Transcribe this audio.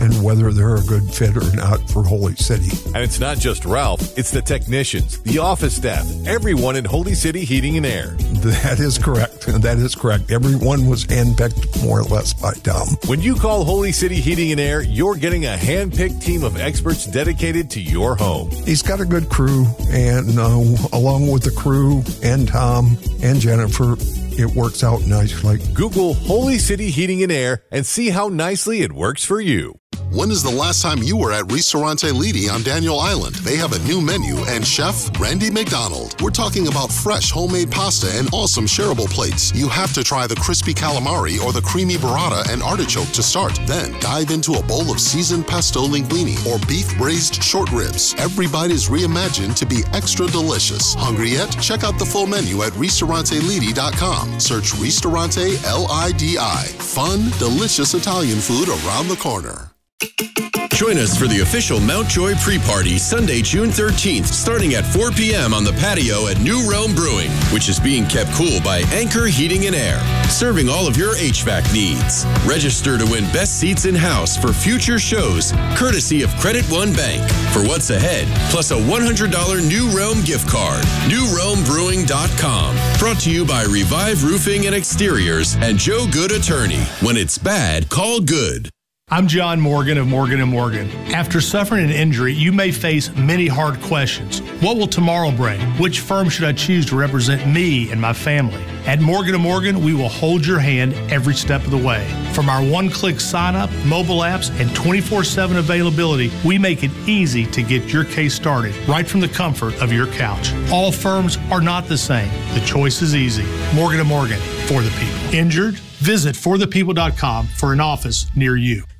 and whether they're a good fit or not for Holy City. And it's not just Ralph, it's the technicians, the office staff, everyone in Holy City Heating and Air. That is correct. That is correct. Everyone was handpicked more or less by Tom. When you call Holy City Heating and Air, you're getting a hand-picked team of experts dedicated to your home. He's got a good crew, and along with the crew and Tom and Jennifer, it works out nicely. Google Holy City Heating and Air and see how nicely it works for you. When is the last time you were at Ristorante Lidi on Daniel Island? They have a new menu and Chef Randy McDonald. We're talking about fresh homemade pasta and awesome shareable plates. You have to try the crispy calamari or the creamy burrata and artichoke to start. Then dive into a bowl of seasoned pesto linguine or beef braised short ribs. Every bite is reimagined to be extra delicious. Hungry yet? Check out the full menu at RistoranteLidi.com. Search Ristorante Lidi. Fun, delicious Italian food around the corner. Join us for the official Mount Joy pre-party Sunday, June 13th, starting at 4 p.m. on the patio at New Rome Brewing, which is being kept cool by Anchor Heating and Air, serving all of your HVAC needs. Register to win best seats in-house for future shows, courtesy of Credit One Bank, for what's ahead, plus a $100 New Rome gift card. NewRomeBrewing.com. Brought to you by Revive Roofing and Exteriors and Joe Good Attorney. When it's bad, call Good. I'm John Morgan of Morgan & Morgan. After suffering an injury, you may face many hard questions. What will tomorrow bring? Which firm should I choose to represent me and my family? At Morgan & Morgan, we will hold your hand every step of the way. From our one-click sign-up, mobile apps, and 24/7 availability, we make it easy to get your case started right from the comfort of your couch. All firms are not the same. The choice is easy. Morgan & Morgan, for the people. Injured? Visit forthepeople.com for an office near you.